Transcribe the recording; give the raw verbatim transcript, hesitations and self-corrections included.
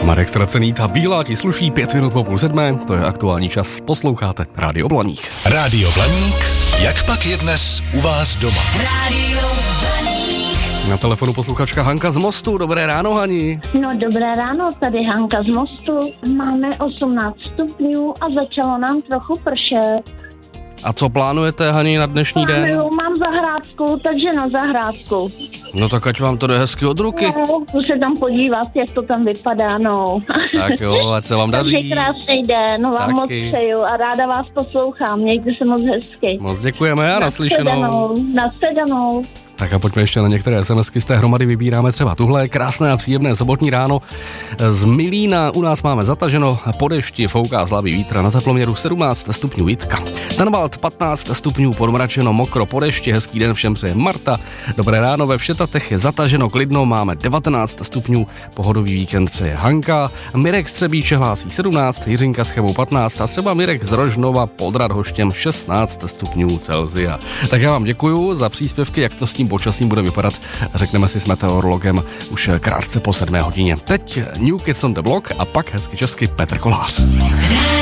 Marek Ztracený, ta bílá ti sluší pět minut po půl sedmé, to je aktuální čas, posloucháte Rádio Blaník. Rádio Blaník, jak pak je dnes u vás doma? Rádio Blaník. Na telefonu posluchačka Hanka z Mostu, dobré ráno, Hani. No dobré ráno, tady Hanka z Mostu, máme osmnáct stupňů a začalo nám trochu pršet. A co plánujete, Hani, na dnešní den? Plánuju, mám zahrádku, takže na zahrádku. No tak ať vám to jde hezky od ruky. No, jdu se tam podívat, jak to tam vypadá, no. Tak jo, ať se vám daří. Takže krásný den, vám Taky. moc přeju a ráda vás poslouchám, mějte se moc hezky. Moc děkujeme a naslyšenou. Nashledanou. Tak a pojďme ještě na některé SMSky z té hromady, vybíráme třeba tuhle. Krásné a příjemné sobotní ráno. Z Milína u nás máme zataženo, po dešti fouká slabý vítr, na teploměru sedmnáct stupňů Jitka. Tanvald patnáct stupňů, podmračeno, mokro, po dešti, hezký den všem přeje Marta. Dobré ráno, ve Všetatech je zataženo, klidno, máme devatenáct stupňů, pohodový víkend přeje Hanka. Mirek z Třebíče hlásí sedmnáct, Jiřinka z Chebou patnáct a třeba Mirek z Rožnova pod Radhoštěm šestnáct stupňů Celsia. Tak já vám děkuju za příspěvky, jak to s tím počasím bude vypadat. Řekneme si s meteorologem už krátce po sedmé hodině. Teď New Kids on the Block a pak hezky česky Petr Kolář.